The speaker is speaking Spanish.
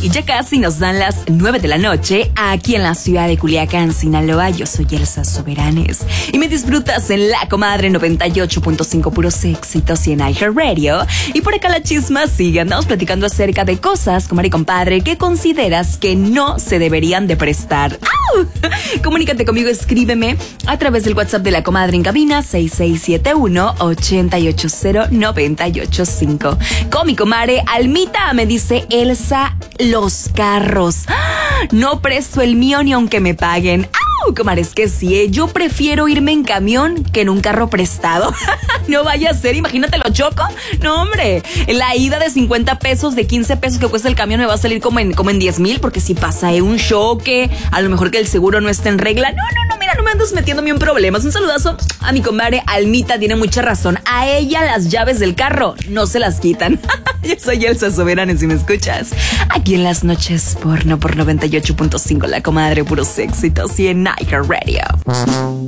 Y ya casi nos dan las 9 de la noche aquí en la ciudad de Culiacán, Sinaloa. Yo soy Elsa Soberanes y me disfrutas en La Comadre 98.5 puros éxitos y en iHeartRadio. Y por acá la chisma sigue. Andamos platicando acerca de cosas, comadre y compadre, que consideras que no se deberían de prestar. ¡Au! Comunícate conmigo, escríbeme a través del WhatsApp de La Comadre en cabina 6671-880-985. Con mi comadre Almita me dice Elsa, los carros. No presto el mío ni aunque me paguen. ¡Au! Comadre, es que sí, yo prefiero irme en camión que en un carro prestado. No vaya a ser, imagínate lo choco. No, hombre, la ida de 50 pesos, de 15 pesos que cuesta el camión me va a salir como en 10,000, porque si pasa un choque, a lo mejor que el seguro no está en regla. No, mira, no me andas metiéndome en problemas. Un saludazo a mi comadre Almita, tiene mucha razón. A ella las llaves del carro no se las quitan. Yo soy Elsa Soberanes, si me escuchas aquí en las noches porno por 98.5 La Comadre, puros éxitos y en iHeartRadio.